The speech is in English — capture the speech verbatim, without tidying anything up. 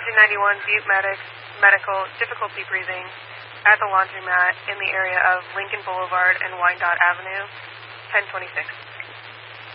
Engine ninety-one Butte Medic, Medical, difficulty breathing at the laundromat in the area of Lincoln Boulevard and Wyandotte Avenue, ten twenty-six.